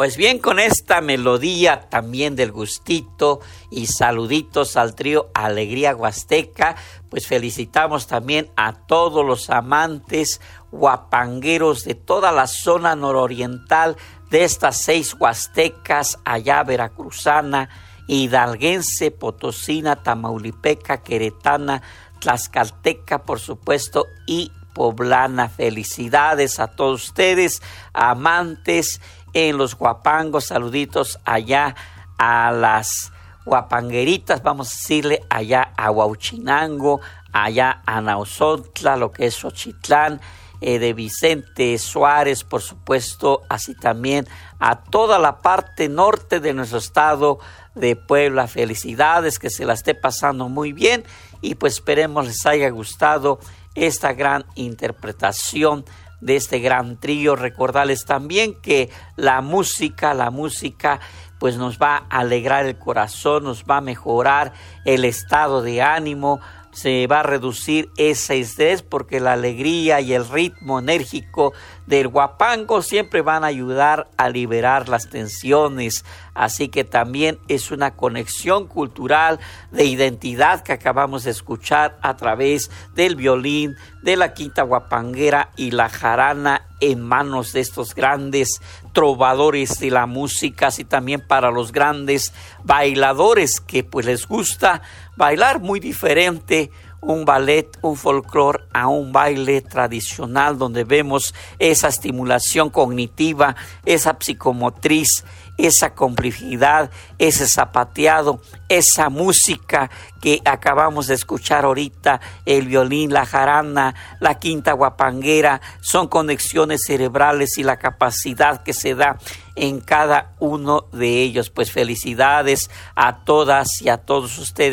Pues bien, con esta melodía también del gustito y saluditos al trío Alegría Huasteca, pues felicitamos también a todos los amantes huapangueros de toda la zona nororiental de estas 6 huastecas, allá veracruzana, hidalguense, potosina, tamaulipeca, queretana, tlaxcalteca, por supuesto, y poblana. Felicidades a todos ustedes, amantes en los huapangos. Saluditos allá a las huapangueritas, vamos a decirle allá a Huauchinango, allá a Nauzotla, lo que es Xochitlán, de Vicente Suárez, por supuesto, así también a toda la parte norte de nuestro estado de Puebla. Felicidades, que se la esté pasando muy bien y pues esperemos les haya gustado esta gran interpretación de este gran trío. Recordarles también que la música pues nos va a alegrar el corazón, nos va a mejorar el estado de ánimo, se va a reducir ese estrés porque la alegría y el ritmo enérgico del huapango siempre van a ayudar a liberar las tensiones. Así que también es una conexión cultural de identidad que acabamos de escuchar a través del violín, de la quinta huapanguera y la jarana en manos de estos grandes trovadores de la música, así también para los grandes bailadores que pues les gusta bailar muy diferente un ballet, un folclore a un baile tradicional donde vemos esa estimulación cognitiva, esa psicomotriz, esa complejidad, ese zapateado, esa música que acabamos de escuchar ahorita, el violín, la jarana, la quinta huapanguera, son conexiones cerebrales y la capacidad que se da en cada uno de ellos. Pues felicidades a todas y a todos ustedes.